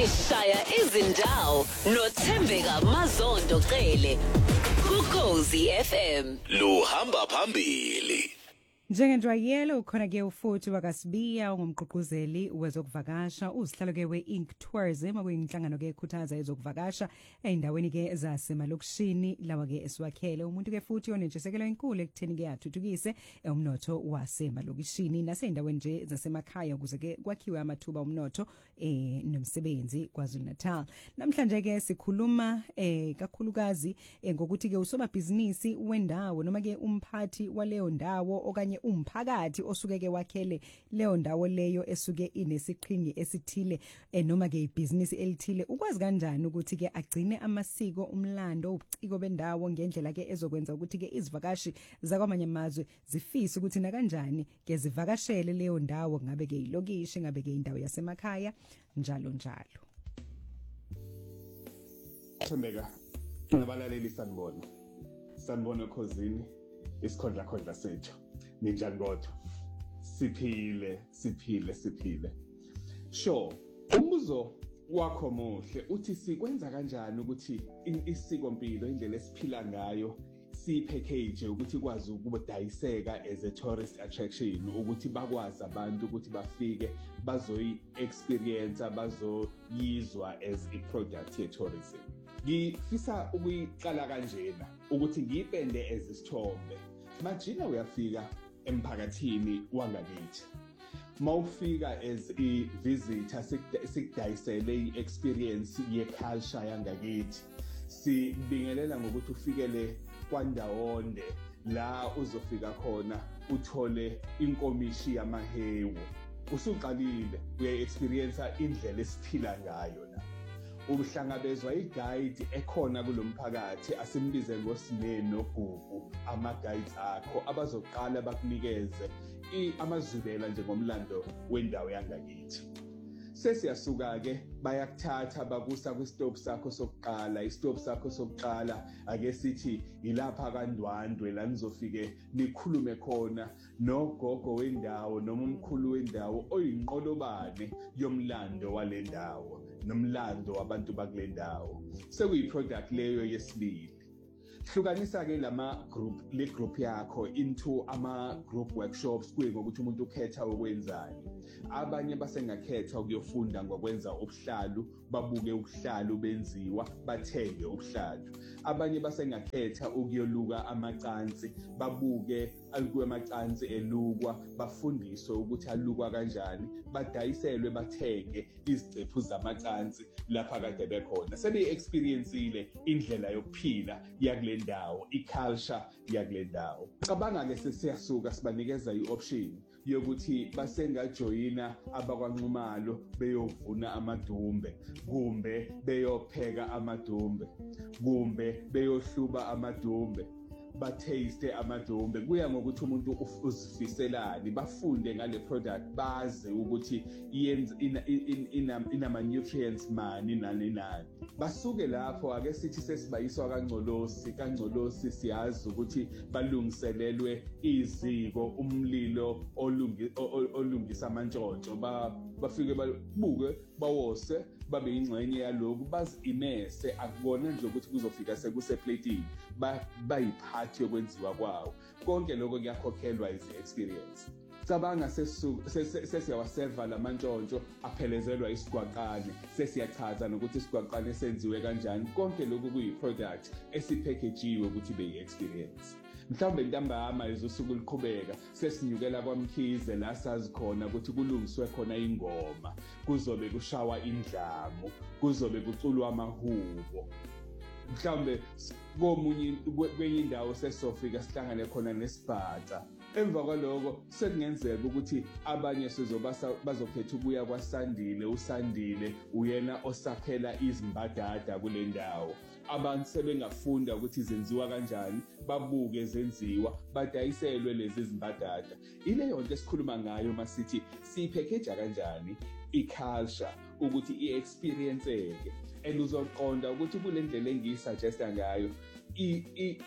Shaya izindawo noThembeka Mazondo Cele kuKhosi FM. Luhamba phambili. Njengenjwayelo ukhona ke ufuthi wakasibiya ungumgqugquzeli wezokuvakasha usihlalo ke we-Ink Tourism okuyinhlangano ke ekhuthaza ezokuvakasha eindaweni ke zasemalokishini lawa ke esiwakhele umuntu ke futhi onentshisekelo enkulu ekutheni ke athuthukise umnotho wasemalokishini naseindaweni nje zasemakhaya ukuze ke kwakhiwe amathuba omnotho nomsebenzi KwaZulu-Natal. Namhlanje ke sikhuluma kakhulukazi ngokuthi ke usobabhizinisi wendawo noma ke umphathi waleyo ndawo okanye umphakathi osuke ke wakhele leyo ndawo leyo esuke inesiqhingi esithile noma ke ibhizinisi elithile ukwazi kanjani ukuthi ke agcine amasiko umlando ubuciko bendawo ngendlela ke ezokwenza ukuthi ke izivakashi zakwamanye amazwe zifise ukuthi na kanjani ke zivakashele leyo ndawo ngabe ke ilokishi ngabe ke indawo yasemakhaya njalo njalo. Thembeka ngabalaleli sanibona ekhosini isikhondla sethu ninjani kodwa siphile sure umbuzo wakho muhle uthi sikwenza kanjani ukuthi isiko mpilo indlela esiphila ngayo sipackage ukuthi ikwazi ukubadayiseka as a tourist attraction ukuthi bakwazi abantu ukuthi bafike bazoyi-experience bazoyizwa as a product ye tourism. Ngifisa ukuyiqala kanjena ukuthi ngiyipende as isithombe. Majina uyafika emphakathini wangakithi. Mawufika as a visitor sikudayisele i-experience ye-culture yangakithi. Sibingelela ngokuthi ufikele kwaNdawonde la uzofika khona uthole inkomishi yamahewu. Usuqalile uya-experience indlela esiphila ngayo la. Uhlangabezwa i-guide ekhona kulomphakathi asimbize ngoSinene noGugu ama-guides akho abazoqala bakunikeze amazwibela njengomlando wendawo yangakithi. Sesiyasuka ke bayakuthatha bakusa kwi-stop sakho sokuqala. I-stop sakho sokuqala ake sithi ilapha kaNdwandwe la nizofike nikhulume khona nogogo wendawo noma umkhulu wendawo oyinqolobane yomlando wale ndawo nomlando wabantu bakule ndawo. Sekuyi-product leyo yesibili. Hlukanisa ke le group yakho into ama-group workshops kuye ngokuthi umuntu ukhetha ukwenzani. Abanye basengakhetha ukuyofunda ngokwenza ubuhlalu, babuke ubuhlalu benziwa, bathenge ubuhlalu. Abanye basengakhetha ukuyoluka amacansi, babuke alukwe amacansi elukwa, bafundiswe ukuthi alukwa kanjani, badayiselwe bathenge izicephu zamacansi lapha kade bekhona. Sebeyi-experienceile indlela yokuphila yakule ndawo, i-culture yakule ndawo. Cabanga ke sesiyasuka sibanikeza i-option yokuthi basengajoyina abakwaNxumalo beyovuna amadumbe, kumbe beyopheka amadumbe, kumbe beyohluba amadumbe, ba-taste amadumbe. Kuya ngokuthi umuntu uzifiselani, bafunde ngale product, bazi ukuthi inama-nutrients mani nani. Basuke lapho ake sithi sesibayiswa kaNgcolosi siyazi ukuthi balungiselelwe iziko umlilo olungisa amantshontsho. Bafike babuke bawose babe ingxenye yalokhu bazimese akubona nje ukuthi kuzofika sekuseplatini bayiphathi yokwenziwa kwawo. Konke lokho kuyakhokhelwa izi-experience. Cabanga sesiyawaserva lamantshontsho aphelezelwa isigwaqane, sesiyachaza nokuthi isigwaqane senziwe kanjani. Konke lokhu kuyi-product esipackagejiwe ukuthi beyi-experience. Mhlawumbe ntambama izosuku liqhubeka sesinyukela kwaMkhize la sazi khona ukuthi kulungiswe khona ingoma, kuzobe kushawa indlamu, kuzobe kuculwa amahubo. Mhlawumbe kwenye indawo sesofika sihlangane khona nesibhaca. Emva kwaloko sekungenzeka ukuthi abanye bazokhetha ukuya kwaSandile. USandile uyena osakhela izimbadada kule ndawo. Abantu sebengafunda ukuthi zenziwa kanjani, babuke zenziwa, badayiselwe lezi zimbadada. Ileyo nto esikhuluma ngayo masithi siyipackager kanjani i-culture ukuthi i-experience-eke. And uzoqonda ukuthi kule ndlela engiyisuggesta ngayo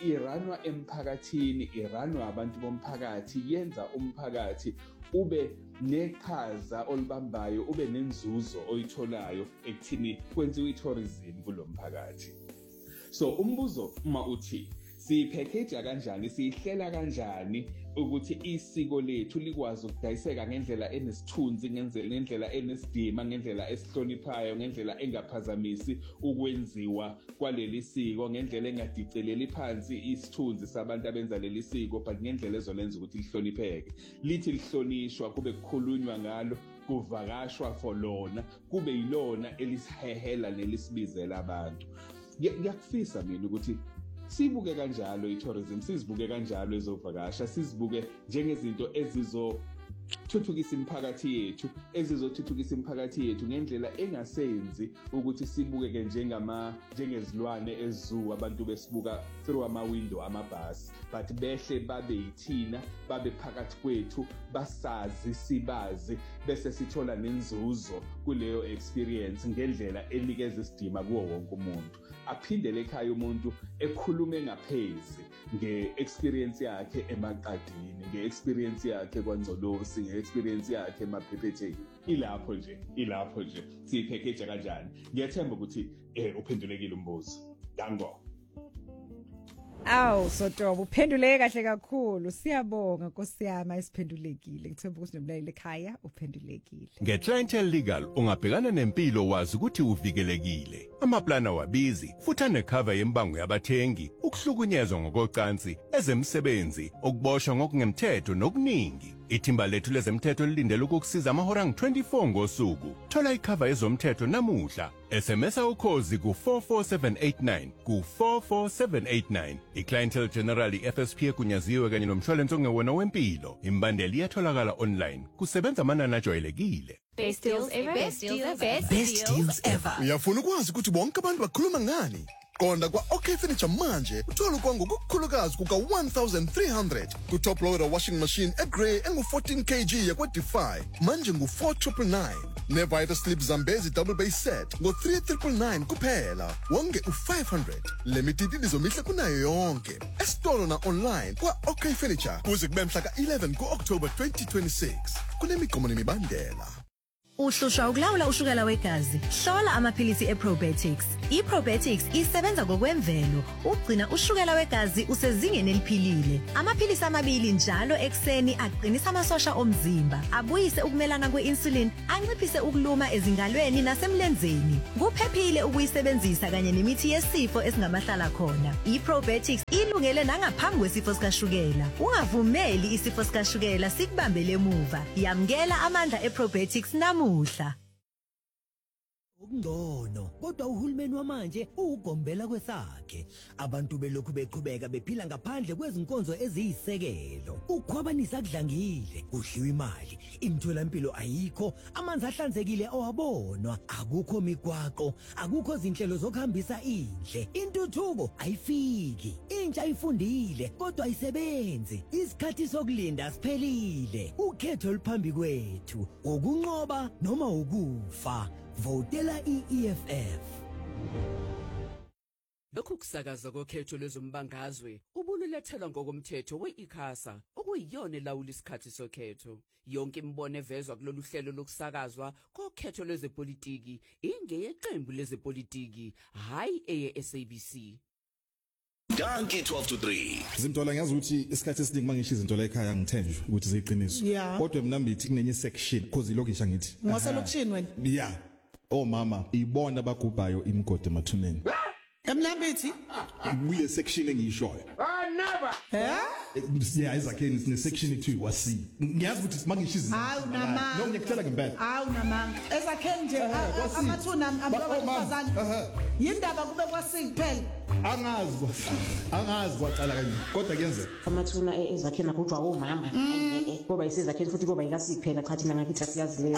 iranwa emphakathini, iranwa abantu bomphakathi, yenza umphakathi ube neqhaza olibambayo ube nenzuzo oyitholayo ekuthini kwenziwe i-tourism kulomphakathi. So umbuzo uma uthi siyipackage kanjani, sihlela kanjani ukuthi isiko lethu likwazi ukudayiseka ngendlela enesithunzi, ngendlela enesidima, ngendlela esihloniphayo, ngendlela engaphazamisi ukwenziwa kwaleli siko, ngendlela engadiceleli phansi isithunzi sabantu abenza leli siko, but ngendlela ezolenza ukuthi lihlonipheke. Lithi lihlonishwa, kube kukhulunywa ngalo, kuvakashwa for lona, kube yilona elisihehela nelisibizela abantu. Ngiyakufisa mina ukuthi sibuke kanjalo i-tourism, sizibuke kanjalo ezovakasha, sizibuke njengezinto ezizothuthukisa imiphakathi yethu ngendlela engasenzi ukuthi sibukeke njengezilwane ezizoo, abantu besibuka through ama-window amabhasi, but behle babe yithina, babe phakathi kwethu, basazi, sibazi, bese sithola nenzuzo kuleyo experience ngendlela enikeza isidima kuwo wonke umuntu. Aphindele ekhaya umuntu ekhulume ngaphezi nge-experience yakhe emaqadini, nge-experience yakhe kwaNgcolosi, nge-experience yakhe emaphephetheni. Ilapho nje siyipackage kanjani. Ngiyathemba ukuthi uphendulekile umbuzo. Dango. Aw, Sotoba, uphenduleke kahle kakhulu. Siyabonga Nkosiyama isiphendulekile. Ngithemba ukuthi nomlayeli ekhaya uphendulekile. Nge-Clientele Legal ungabhekana nempilo wazi ukuthi uvikelekile. Amaplana wabizi futhi anecover yembango yabathengi, ukuhlukunyezwa ngokocansi, ezemsebenzi, ukuboshwa ngokungemthetho nokuningi. Ithimba lethu lezemthetho lilindele ukukusiza amahora angu-24 ngosuku. Thola icover yezomthetho namuhla. SMS ukhozi ku44789 ku44789. iClientele General FSP egunyaziwe kanye nomshwalense ongewona wempilo. Imbandeli iyatholakala online. Kusebenza amanani ajwayelekile. Best deals ever. Best deals ever. Uyafuna ukwazi ukuthi bonke abantu bakhuluma ngani? Qonda kwa OK Furniture manje uthola kwangu kukhulukazi kuka 1300 ku top loader washing machine eGrey engu14 kg yakwa Defy manje ngu4999. Nevita slip Zambezi double base set ngo3999 kuphela. Wonge u500. Limited lizomihle kunayo yonke. Esitolo na online kwa OK Furniture kuze kube mhla ka11 ku October 2026. Kunemigomo nemibandela. Uhlushwa ukulawula ushukela wegazi. Hlola amaphilisi eProbetics. iProbetics isebenza ngokwemvelo, ugcina ushukela wegazi usezingeni eliphilile. Amaphilisi amabili njalo ekseni aqinisa amasosha omzimba, abuyise ukumelana kwe-insulin, anciphise ukuluma ezingalweni nasemlenzeni. Kuphephile ukuyisebenzisa kanye nemithi yesifo esingamahlala khona. iProbetics ilungele nangaphambi kwesifo sikashukela. Ungavumeli isifo sikashukela sikubambele emuva. Yamkela amandla eProbetics namuhla. Ngcono kodwa uhulumeni wamanje ugombela kwesakhe. Abantu belokhu beqhubeka bephila ngaphandle kwezinkonzo eziyisekelo. Ukhwabanisa kudlangile, udliwa imali, imitholampilo ayikho, amanzi ahlanzekile awabonwa, akukho migwaqo, akukho zinhlelo zokuhambisa indle. Intuthuko ayifiki, intsha ifundile kodwa ayisebenzi. Isikhathi sokulinda siphelile. Ukhetho oluphambi kwethu, ukunqoba noma ukufa. Votela EFF. Lokhu kusakaza kokhetho lwezombangazwe ubululethelwa ngokomthetho we-ICASA okuyiyona elawula isikhathi sokhetho. Yonke imibono evezwa kulolu hlelo lokusakazwa kokhetho lwezepolitiki ingeyeqembu lezepolitiki, hayi eye-SABC. Danki 12 to 3. Zimtola ngiyazi ukuthi isikhathi esiningi mangisho izinto la ekhaya ngithenjwe ukuthi ziyiqiniso. Kodwa mina mbithi kunenye section because ilokisha ngithi. Ngoselokishini wena? Yeah. Oh mama, ibona bagubhayo imgodi emathuneni. Emnambithi? Kule section engiyishoyo. Never. Yeah, izakheni sine section 2 wasi. Ngiyazi ukuthi mangisho izinto. Hawu namanga. No ngiyakutshela ngempela. Hawu namanga. Ezakheni nje amathuna abafazana. Yindaba kube kwasi kuphela. Angazi kwaqala kanje. Kodwa kuyenzeka. Amathuna ezakheni akujwa omama. Ngoba isizakheni futhi kuba yikasiphela cha thina ngakithi siyazi leyo.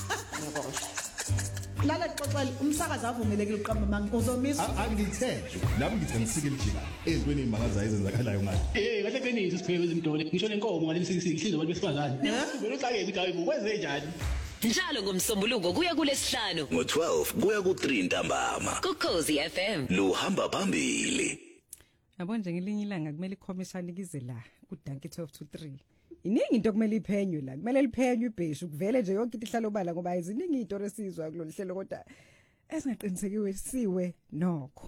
Lala xoxela umsakazi avumelekile uqamba manga uzomisa. Angithenjwe. Nami ngithi ngisike lijika ezweni imakaza ezenzakalayo ngathi. Kahle qinisa sipheke izintole. Ngisho lenkomo ngale sihlizo abantu besifazane. Ngibona uxakeke ukuthi hayi kwenze njani. Njalo ngomsombuluko kuya kulesihlanu ngo12 kuya ku3 ntambama. Ukhozi FM. Luhamba phambili. Yabo nje ngelinye ilanga kumele ikhomishana ikize la ku Danki 12 to 3. iningi into kumele iphenywe la kumele liphenywe ibheshu kuvele nje yonke into ihlalo bala ngoba iziningi into resizwa kulolu hlelo kodwa esingaqinisekiwe siwe nokho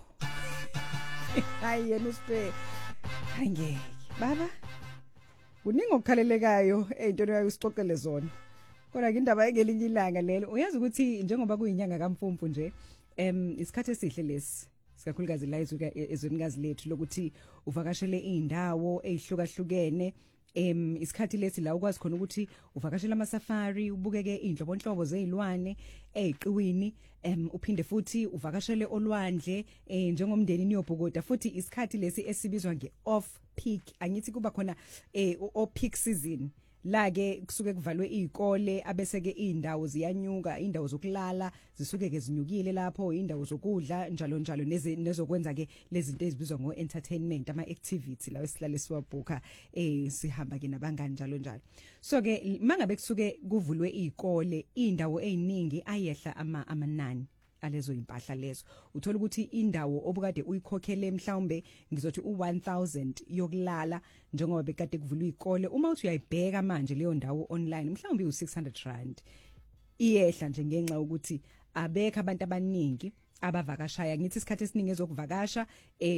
hayi yena usiphe angeke baba kuningi okukhalelekayo into yayo usixoxele zona kodwa ke indaba engelinye ilanga lelo uyazi ukuthi njengoba kuyinyanga kaMfumfu nje isikhathi esihle lesi sikakhulukazi la ezwenikazi lethu lokuthi uvakashele indawo ezihlukahlukene isikhathi lesi la ukwazi khona ukuthi uvakashela amasafari ubukeke inhlobonhlobo zezilwane eziqiwini uphinde futhi uvakashele olwandle njengomndeni niyobhukoda futhi isikhathi lesi esibizwa ngeoff peak angithi kuba khona o peak season la ke kusuke kuvalwe izikole abese ke indawo ziyanyuka indawo zokulala zisuke ke zinyukile lapho indawo zokudla njalo njalo nezokwenza ke lezi zinto ezibizwa ngo entertainment ama activity lawo esihlale siwabhuka sihamba ke nabangani njalo njalo so ke mangabe kusuke kuvulwe izikole indawo eziningi ayehla amanani alezo impahla lezo uthola ukuthi indawo obukade uyikhokhele mhlawumbe ngizothi u1000 yokulala njengoba bekade kuvulwa izikole uma uthi uyayibheka manje leyo ndawo online mhlawumbe u600 rand iyehla nje ngenxa ukuthi abekho abantu abaningi abavakashaya ngithi isikhathi esiningi ezokuvakasha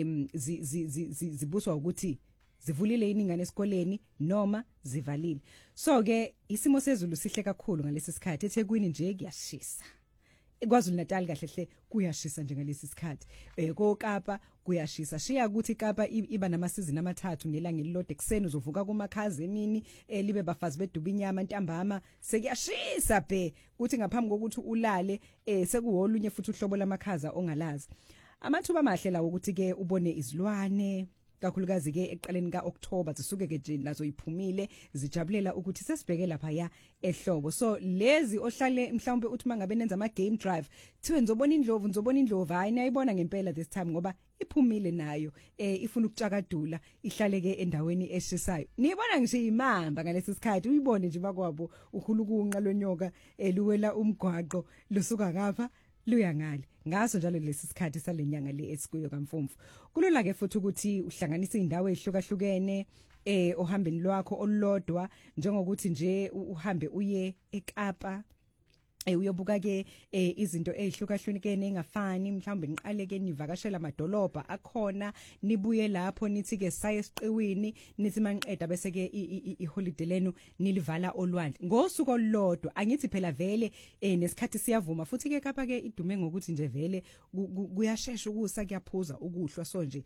zibuswa ukuthi zivulile iningane esikoleni noma zivalile so ke isimo sezulu sihle kakhulu ngalesi sikhathi eThekwini nje kuyashisa KwaZulu Natal kahle hle kuyashisa njengalesi sikhathi koKapa kuyashisa shiya ukuthi iKapa iba namasizini amathathu ngelanga elilodwa ekseni uzovuka kumakhazi emini libe bafazi beduba inyama ntambama sekuyashisa bhe kuthi ngaphambi kokuthi ulale sekuholunye futhi uhlobo lamakhaza ongalazi amathuba amahle la ukuthi ke ubone izilwane kakhulukazi ke eqaleni kaOctober zisuke ke nje nazo iphumile zijabulela ukuthi sesibheke lapha ya ehlobo so lezi ohlale mhlawumbe uthi mangabe nenza ama game drive thiwe nizobona indlovu hayi niyayibona ngempela this time ngoba iphumile nayo ifuna ukutshakadula ihlale ke endaweni eshisayo niyibona ngisho imamba ngalesi sikhathi uyibone nje bakwabo uhulukunqa lonyoka luwela umgwaqo lusuka ngapha luya ngale ngaso njalo lesi sikhathi salenyanga le esikuyo kaMfumfu kulula ke futhi ukuthi uhlanganise indawo ezihlukahlukene ohambeni lwakho olulodwa njengokuthi nje uhambe uye eKapa uyobuka ke izinto ezihlukahlukene engafani mhlawumbe niqale ke nivakashela amadolobha akhona nibuye lapho nithi ke saye esiqiwini nithi manqeda bese ke iholiday lenu nilivala olwandle ngosuku olulodwa angithi phela vele nesikhathi siyavuma futhi ke Kapa ke idume ngokuthi nje vele kuyashesha ukusa kuyaphuza ukuhlwa so nje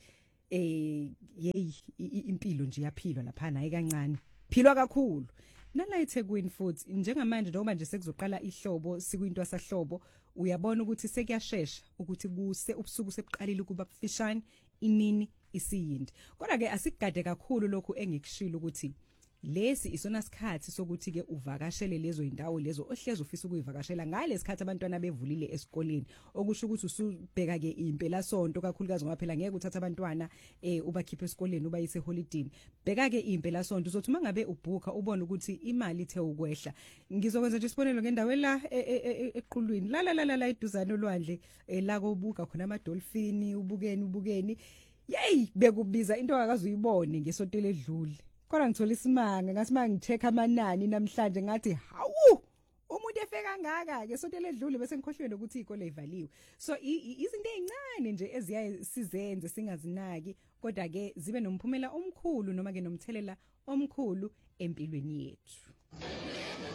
impilo nje yaphilwa lapha naye kancane philwa kakhulu nala eThekwini futhi njengamanje noma nje sekuzoqala ihlobo sikuyinto asahlobo uyabona ukuthi sekuyashesha ukuthi kuse ubusuku sebuqalile kuba bufishane imini isiyindi kodwa ke asikugade kakhulu lokhu engikushilo ukuthi lesi isona sikhathi sokuthi ke uvakashele lezo indawo lezo ohleze ufisa ukuyivakashela ngalesikhathi abantwana bevulile esikoleni okusho ukuthi usubheka ke impela sonto kakhulukazi ngoba phela ngeke uthatha abantwana ubakhiphe esikoleni ubayise holiday bheka ke impela sonto uzothi mangabe ubhuka ubone ukuthi imali ithe ukwehla ngizokwenza nje isibonelo ngendawo la eqhulwini la iduzane olwandle la kobuka khona ama dolphin ubukeni yey bekubiza into akazuyibone ngesonto ledlule kodwa ngithola isimanga ngathi mangitheka amanani namhlanje ngathi hawu umuntu efeka ngaka ke sonto ledlule bese ngikhohlwe ukuthi izikole ivaliwe so izinto ezincane nje eziyaye sizenze singazinaki kodwa ke zibe nomphumela omkhulu noma ke nomthelela omkhulu empilweni yethu.